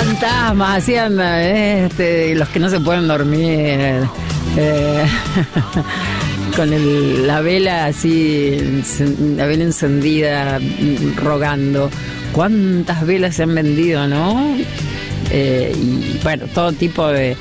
Fantasmas, así andan, los que no se pueden dormir, con la vela así, la vela encendida, rogando. ¿Cuántas velas se han vendido, no? Y bueno, todo tipo de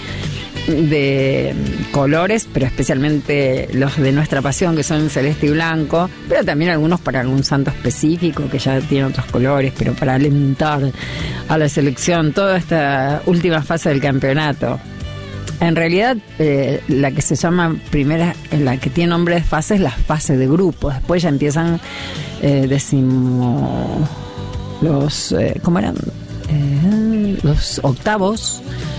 colores, pero especialmente los de nuestra pasión, que son celeste y blanco, pero también algunos para algún santo específico que ya tiene otros colores, pero para alentar a la selección toda esta última fase del campeonato. En realidad, la que se llama primera, la que tiene nombre de fase, es la fase de grupos. Después ya empiezan ¿cómo eran? Los octavos.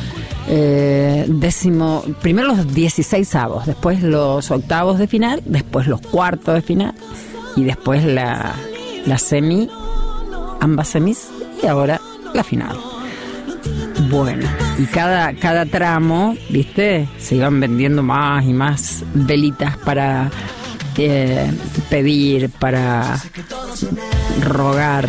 Primero los 16avos, después los octavos de final, después los cuartos de final y después la semi, ambas semis, y ahora la final. Bueno, y cada tramo, ¿viste? Se iban vendiendo más y más velitas para pedir, para rogar.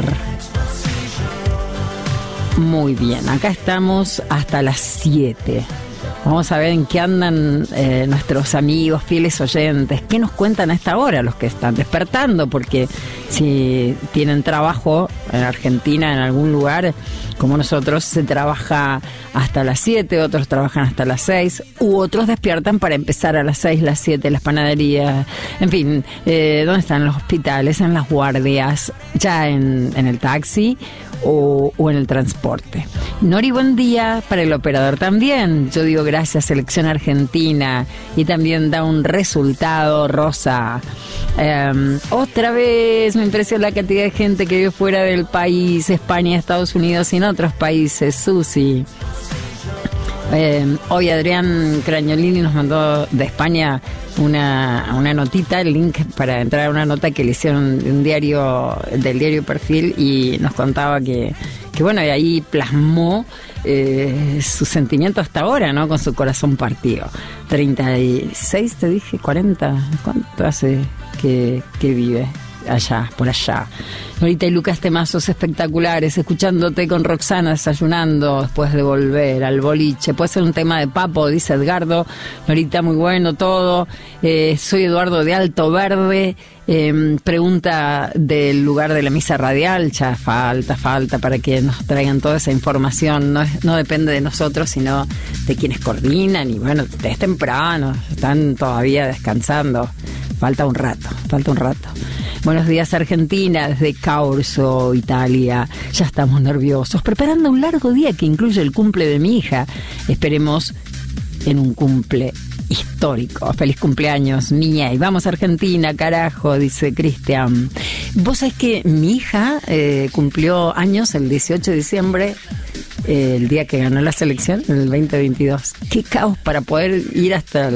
Muy bien, acá estamos hasta las 7. Vamos a ver en qué andan nuestros amigos, fieles oyentes. ¿Qué nos cuentan a esta hora los que están despertando? Porque si tienen trabajo en Argentina, en algún lugar, como nosotros, se trabaja hasta las 7, otros trabajan hasta las 6, u otros despiertan para empezar a las 6, las 7, las panaderías, en fin, ¿dónde están los hospitales? En las guardias, ya en el taxi o en el transporte. Nori, buen día para el operador también. Yo digo gracias, selección argentina, y también da un resultado rosa. Otra vez me impresiona la cantidad de gente que vive fuera del país, España, Estados Unidos y en otros países. Susi. Hoy Adrián Crañolini nos mandó de España una notita, el link para entrar a una nota que le hicieron del diario Perfil, y nos contaba que bueno, y ahí plasmó su sentimiento hasta ahora, ¿no? Con su corazón partido. 36, te dije, 40, ¿cuánto hace que vive allá, por allá? Norita y Lucas, temazos espectaculares, escuchándote con Roxana desayunando después de volver al boliche. Puede ser un tema de Papo, dice Edgardo. Norita, muy bueno todo. Soy Eduardo de Alto Verde. Pregunta del lugar de la misa radial. Ya falta para que nos traigan toda esa información. No depende de nosotros, sino de quienes coordinan. Y bueno, es temprano, están todavía descansando. Falta un rato. Buenos días, Argentina, desde Caorso, Italia. Ya estamos nerviosos, preparando un largo día que incluye el cumple de mi hija. Esperemos en un cumple histórico. Feliz cumpleaños, mía. Y vamos, Argentina, carajo, dice Cristian. Vos sabés que mi hija cumplió años el 18 de diciembre, el día que ganó la selección, en el 2022. Qué caos para poder ir hasta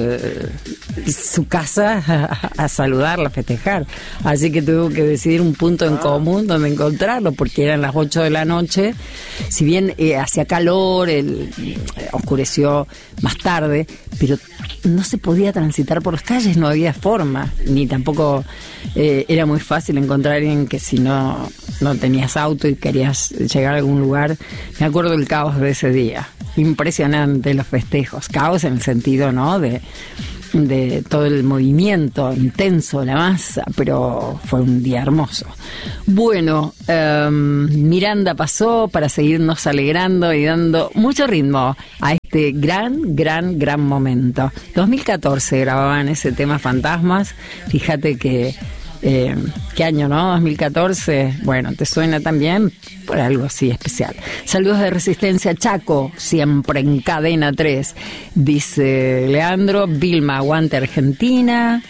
su casa a saludarla, a festejar. Así que tuve que decidir un punto en común donde encontrarlo, porque eran las 8 de la noche. Si bien hacía calor, oscureció más tarde, pero no se podía transitar por las calles, no había forma, ni tampoco era muy fácil encontrar a alguien que si no tenías auto y querías llegar a algún lugar. Me acuerdo del caos de ese día. Impresionante los festejos. Caos en el sentido, ¿no?, de todo el movimiento intenso, la masa, pero fue un día hermoso. Bueno, Miranda pasó para seguirnos alegrando y dando mucho ritmo a este gran momento. 2014 grababan ese tema Fantasmas. Fíjate que ¿qué año, no? 2014. Bueno, ¿te suena también? Por algo así especial. Saludos de Resistencia Chaco, siempre en Cadena 3, dice Leandro. Vilma, aguante Argentina.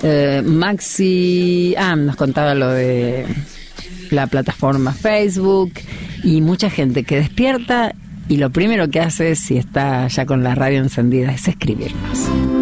Maxi nos contaba lo de la plataforma Facebook, y mucha gente que despierta y lo primero que hace, si está ya con la radio encendida, es escribirnos.